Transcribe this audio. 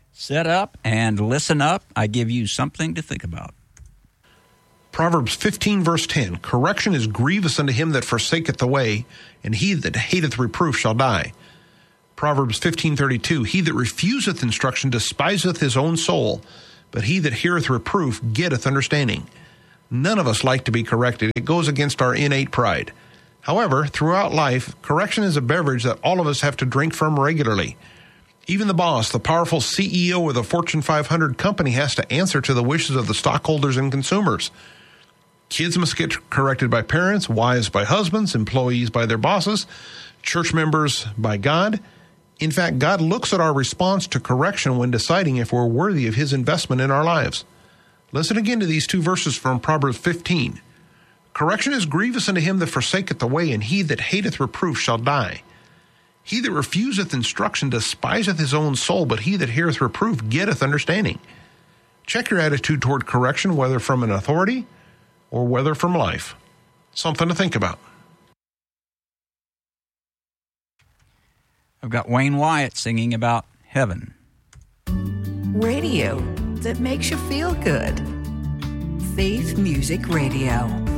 Sit up and listen up. I give you something to think about. Proverbs 15, verse 10, correction is grievous unto him that forsaketh the way, and he that hateth reproof shall die. Proverbs 15:32, he that refuseth instruction despiseth his own soul, but he that heareth reproof getteth understanding. None of us like to be corrected. It goes against our innate pride. However, throughout life, correction is a beverage that all of us have to drink from regularly. Even the boss, the powerful CEO of the Fortune 500 company, has to answer to the wishes of the stockholders and consumers. Kids must get corrected by parents, wives by husbands, employees by their bosses, church members by God. In fact, God looks at our response to correction when deciding if we're worthy of his investment in our lives. Listen again to these two verses from Proverbs 15. Correction is grievous unto him that forsaketh the way, and he that hateth reproof shall die. He that refuseth instruction despiseth his own soul, but he that heareth reproof getteth understanding. Check your attitude toward correction, whether from an authority or whether from life. Something to think about. I've got Wayne Wyatt singing about heaven. Radio that makes you feel good. Faith Music Radio.